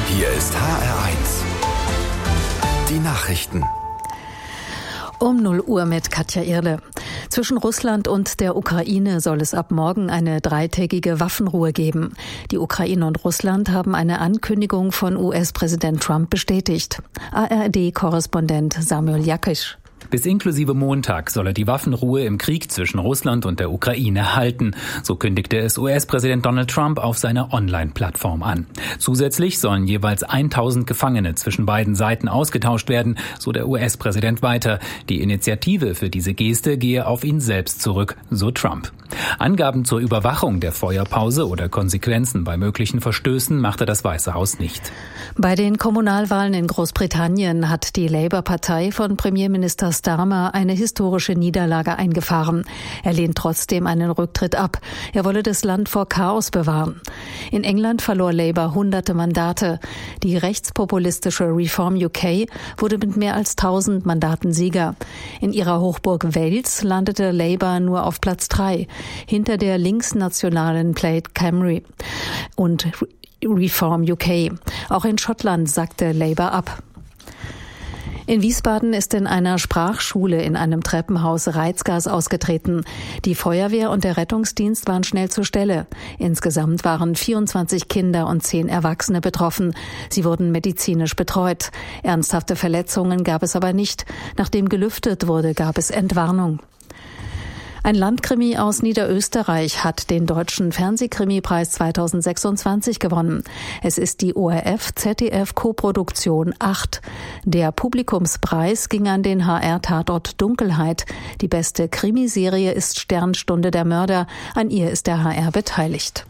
Hier ist HR1. Die Nachrichten. Um 0 Uhr mit Katja Irle. Zwischen Russland und der Ukraine soll es ab morgen eine 3-tägige Waffenruhe geben. Die Ukraine und Russland haben eine Ankündigung von US-Präsident Trump bestätigt. ARD-Korrespondent Samuel Jakisch. Bis inklusive Montag solle die Waffenruhe im Krieg zwischen Russland und der Ukraine halten. So kündigte es US-Präsident Donald Trump auf seiner Online-Plattform an. Zusätzlich sollen jeweils 1000 Gefangene zwischen beiden Seiten ausgetauscht werden, so der US-Präsident weiter. Die Initiative für diese Geste gehe auf ihn selbst zurück, so Trump. Angaben zur Überwachung der Feuerpause oder Konsequenzen bei möglichen Verstößen machte das Weiße Haus nicht. Bei den Kommunalwahlen in Großbritannien hat die Labour-Partei von Premierminister Starmer eine historische Niederlage eingefahren. Er lehnt trotzdem einen Rücktritt ab. Er wolle das Land vor Chaos bewahren. In England verlor Labour hunderte Mandate. Die rechtspopulistische Reform UK wurde mit mehr als 1000 Mandaten Sieger. In ihrer Hochburg Wales landete Labour nur auf Platz 3, hinter der linksnationalen Plaid Cymru und Reform UK. Auch in Schottland sackte Labour ab. In Wiesbaden ist in einer Sprachschule in einem Treppenhaus Reizgas ausgetreten. Die Feuerwehr und der Rettungsdienst waren schnell zur Stelle. Insgesamt waren 24 Kinder und 10 Erwachsene betroffen. Sie wurden medizinisch betreut. Ernsthafte Verletzungen gab es aber nicht. Nachdem gelüftet wurde, gab es Entwarnung. Ein Landkrimi aus Niederösterreich hat den Deutschen Fernsehkrimipreis 2026 gewonnen. Es ist die ORF-ZDF-Koproduktion 8. Der Publikumspreis ging an den HR-Tatort Dunkelheit. Die beste Krimiserie ist Sternstunde der Mörder. An ihr ist der HR beteiligt.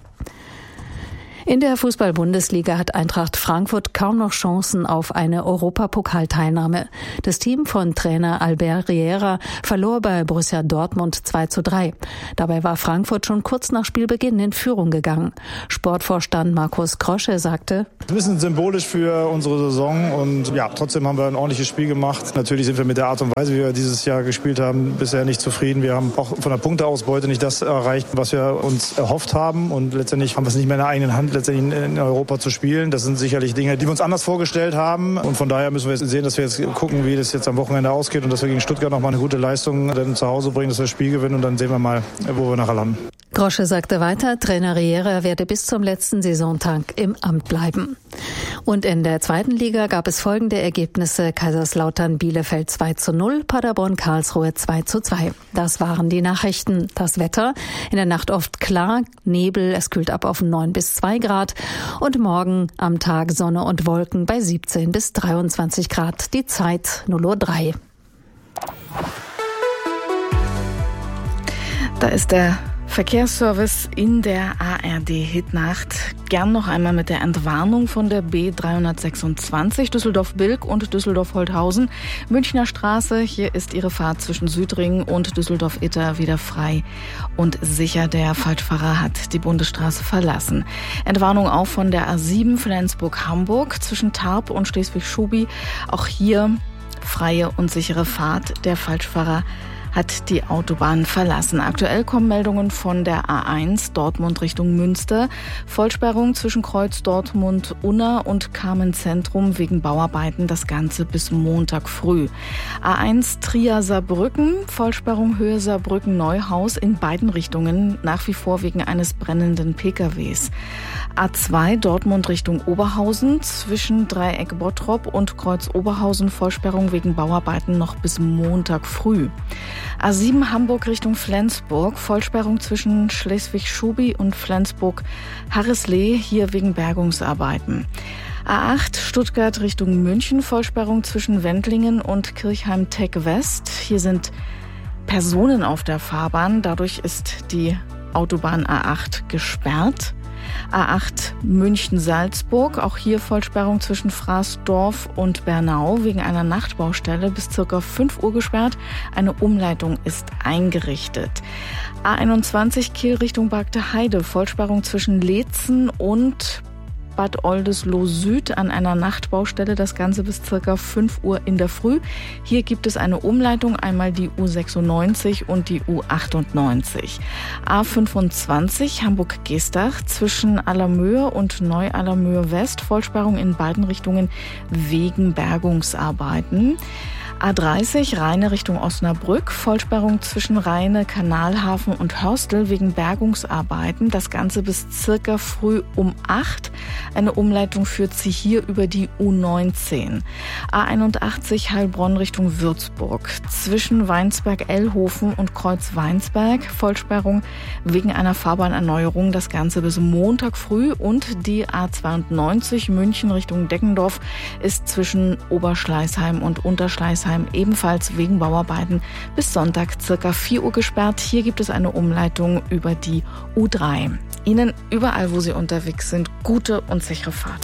In der Fußball-Bundesliga hat Eintracht Frankfurt kaum noch Chancen auf eine Europapokalteilnahme. Das Team von Trainer Albert Riera verlor bei Borussia Dortmund 2:3. Dabei war Frankfurt schon kurz nach Spielbeginn in Führung gegangen. Sportvorstand Markus Krosche sagte: Ein bisschen symbolisch für unsere Saison und ja, trotzdem haben wir ein ordentliches Spiel gemacht. Natürlich sind wir mit der Art und Weise, wie wir dieses Jahr gespielt haben, bisher nicht zufrieden. Wir haben auch von der Punkteausbeute nicht das erreicht, was wir uns erhofft haben, und letztendlich haben wir es nicht mehr in der eigenen Hand, letztendlich in Europa zu spielen. Das sind sicherlich Dinge, die wir uns anders vorgestellt haben, und von daher müssen wir jetzt sehen, dass wir jetzt gucken, wie das jetzt am Wochenende ausgeht und dass wir gegen Stuttgart nochmal eine gute Leistung dann zu Hause bringen, dass wir das Spiel gewinnen, und dann sehen wir mal, wo wir nachher landen. Grosche sagte weiter, Trainer Riera werde bis zum letzten Saisontag im Amt bleiben. Und in der zweiten Liga gab es folgende Ergebnisse: Kaiserslautern Bielefeld 2:0, Paderborn Karlsruhe 2:2. Das waren die Nachrichten. Das Wetter: in der Nacht oft klar, Nebel, es kühlt ab auf 9 bis 2 Grad, und morgen am Tag Sonne und Wolken bei 17 bis 23 Grad. Die Zeit 0:03 Uhr. Da ist der Verkehrsservice in der ARD-Hitnacht. Gern noch einmal mit der Entwarnung von der B326 Düsseldorf-Bilk und Düsseldorf-Holthausen. Münchner Straße, hier ist Ihre Fahrt zwischen Südring und Düsseldorf-Itter wieder frei und sicher. Der Falschfahrer hat die Bundesstraße verlassen. Entwarnung auch von der A7 Flensburg-Hamburg zwischen Tarp und Schleswig-Schubi. Auch hier freie und sichere Fahrt. Der Falschfahrer hat die Autobahn verlassen. Aktuell kommen Meldungen von der A1 Dortmund Richtung Münster. Vollsperrung zwischen Kreuz Dortmund-Unna und Carmen-Zentrum wegen Bauarbeiten. Das Ganze bis Montag früh. A1 Trier-Saarbrücken. Vollsperrung Höhe Saarbrücken-Neuhaus in beiden Richtungen. Nach wie vor wegen eines brennenden PKWs. A2 Dortmund Richtung Oberhausen. Zwischen Dreieck Bottrop und Kreuz Oberhausen. Vollsperrung wegen Bauarbeiten noch bis Montag früh. A7 Hamburg Richtung Flensburg, Vollsperrung zwischen Schleswig-Schubi und Flensburg-Harrislee, hier wegen Bergungsarbeiten. A8 Stuttgart Richtung München, Vollsperrung zwischen Wendlingen und Kirchheim-Tech West. Hier sind Personen auf der Fahrbahn, dadurch ist die Autobahn A8 gesperrt. A8 München-Salzburg, auch hier Vollsperrung zwischen Fraßdorf und Bernau wegen einer Nachtbaustelle bis ca. 5 Uhr gesperrt. Eine Umleitung ist eingerichtet. A21 Kiel Richtung Bargteheide, Vollsperrung zwischen Leetzen und Bad Oldesloe Süd an einer Nachtbaustelle. Das Ganze bis circa 5 Uhr in der Früh. Hier gibt es eine Umleitung, einmal die U96 und die U98. A25 Hamburg-Geestach zwischen Allermöhe und Neu-Allermöhe West. Vollsperrung in beiden Richtungen wegen Bergungsarbeiten. A30 Rheine Richtung Osnabrück, Vollsperrung zwischen Rheine, Kanalhafen und Hörstel wegen Bergungsarbeiten. Das Ganze bis circa früh um 8. Eine Umleitung führt sie hier über die U19. A81 Heilbronn Richtung Würzburg, zwischen Weinsberg-Ellhofen und Kreuz-Weinsberg, Vollsperrung wegen einer Fahrbahnerneuerung. Das Ganze bis Montag früh. Und die A92 München Richtung Deggendorf ist zwischen Oberschleißheim und Unterschleißheim ebenfalls wegen Bauarbeiten bis Sonntag circa 4 Uhr gesperrt. Hier gibt es eine Umleitung über die U3. Ihnen überall, wo Sie unterwegs sind, gute und sichere Fahrt.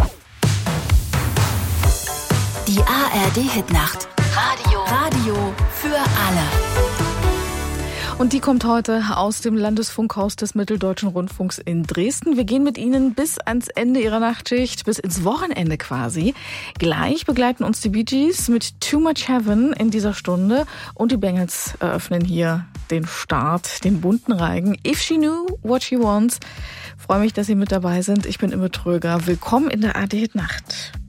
Die ARD-Hitnacht. Radio für alle. Und die kommt heute aus dem Landesfunkhaus des Mitteldeutschen Rundfunks in Dresden. Wir gehen mit Ihnen bis ans Ende Ihrer Nachtschicht, bis ins Wochenende quasi. Gleich begleiten uns die Bee Gees mit Too Much Heaven in dieser Stunde. Und die Bengals eröffnen hier den Start, den bunten Reigen. If She Knew What She Wants. Freue mich, dass Sie mit dabei sind. Ich bin Imme Tröger. Willkommen in der ARD-Hitnacht.